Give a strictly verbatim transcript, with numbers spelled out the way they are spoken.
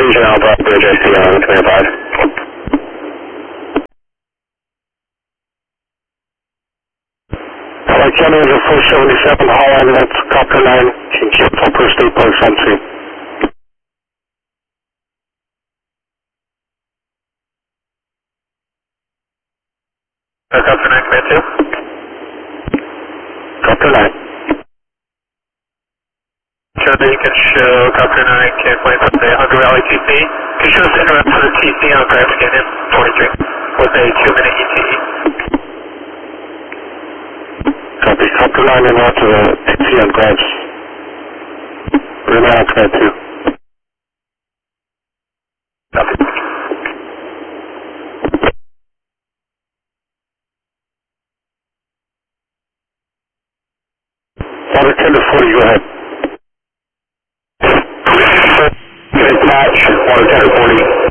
Legion Alpha, Bridge I C on three five. Alright, County Angel four seventy-seven, Holland, that's Copter nine, Team Cancel per State Park Sunset. Uh, Copter nine, command two. Copter nine. Show that you can show Copter nine, canceling from the Hunger Valley T C. Can you show us interrupt for the T C on Grand Canyon twenty-three with a two minute E T E. Copy, Copter nine and out to the T C on Grabs. Remain on command two. Copy. Water ten to forty, go ahead. Good match, water ten to forty.